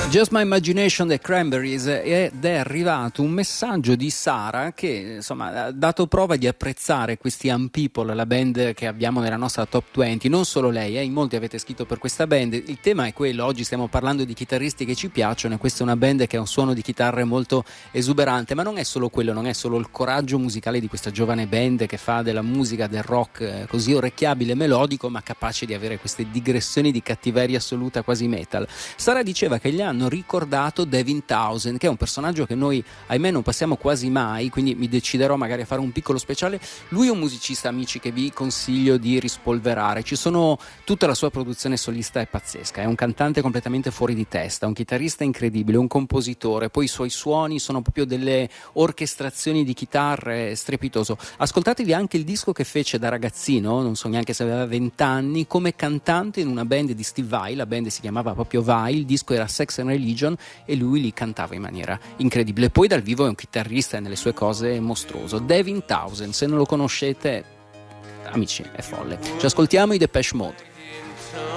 Just My Imagination dei Cranberries, ed è arrivato un messaggio di Sara che insomma ha dato prova di apprezzare questi Unpeople, la band che abbiamo nella nostra top 20. Non solo lei, in molti avete scritto per questa band. Il tema è quello, oggi stiamo parlando di chitarristi che ci piacciono e questa è una band che ha un suono di chitarre molto esuberante, ma non è solo quello, non è solo il coraggio musicale di questa giovane band che fa della musica, del rock così orecchiabile e melodico, ma capace di avere queste digressioni di cattiveria assoluta, quasi metal. Sara diceva che gli hanno ricordato Devin Townsend, che è un personaggio che noi ahimè non passiamo quasi mai, quindi mi deciderò magari a fare un piccolo speciale. Lui è un musicista, amici, che vi consiglio di rispolverare. Tutta la sua produzione solista è pazzesca, è un cantante completamente fuori di testa, un chitarrista incredibile, un compositore, poi i suoi suoni sono proprio delle orchestrazioni di chitarre, strepitoso. Ascoltatevi anche il disco che fece da ragazzino, non so neanche se aveva 20 anni, come cantante in una band di Steve Vai. La band si chiamava proprio Vai, il disco era Sex and Religion e lui li cantava in maniera incredibile. Poi dal vivo è un chitarrista e nelle sue cose mostruoso. Devin Townsend, se non lo conoscete, amici, è folle. Ci ascoltiamo i Depeche Mode.